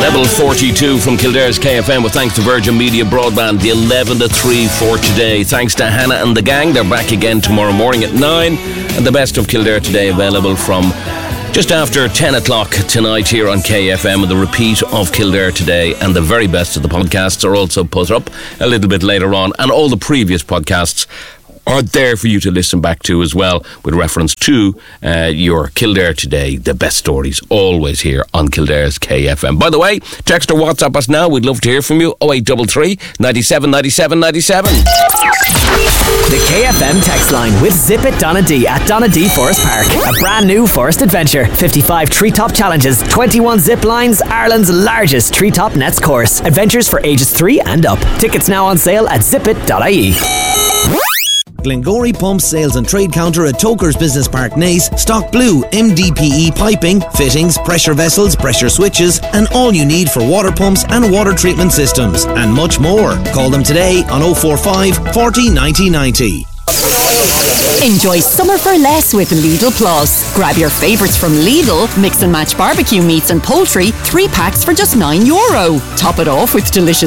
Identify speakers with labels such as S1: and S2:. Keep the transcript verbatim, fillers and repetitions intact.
S1: Level forty-two from Kildare's K F M with thanks to Virgin Media Broadband, the eleven to three for today. Thanks to Hannah and the gang. They're back again tomorrow morning at nine. And the best of Kildare today available from just after ten o'clock tonight here on K F M, with a repeat of Kildare today, and the very best of the podcasts are also put up a little bit later on, and all the previous podcasts are there for you to listen back to as well, with reference to uh, your Kildare Today, the best stories, always here on Kildare's K F M. By the way, text or WhatsApp us now. We'd love to hear from you. oh eight three three, nine seven, nine seven, nine seven.
S2: The K F M text line with Zip It Donadee at Donadee Forest Park. A brand new forest adventure. fifty-five treetop challenges, twenty-one zip lines, Ireland's largest treetop nets course. Adventures for ages three and up. Tickets now on sale at zip it dot I E.
S3: Glengory Pumps Sales and Trade Counter at Tokers Business Park, Naas stock blue M D P E piping, fittings, pressure vessels, pressure switches, and all you need for water pumps and water treatment systems, and much more. Call them today on oh four five, forty, ninety, ninety.
S4: Enjoy summer for less with Lidl Plus. Grab your favourites from Lidl, mix and match barbecue meats and poultry, three packs for just nine euro. Top it off with delicious